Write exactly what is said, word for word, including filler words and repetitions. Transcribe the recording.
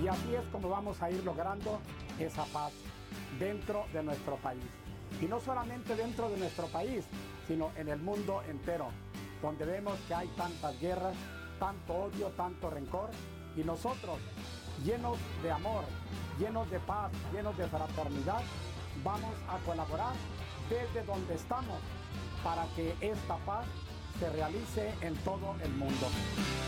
así es como vamos a ir logrando esa paz dentro de nuestro país. Y no solamente dentro de nuestro país, sino en el mundo entero, donde vemos que hay tantas guerras, tanto odio, tanto rencor, y nosotros, llenos de amor, llenos de paz, llenos de fraternidad, vamos a colaborar desde donde estamos para que esta paz se realice en todo el mundo.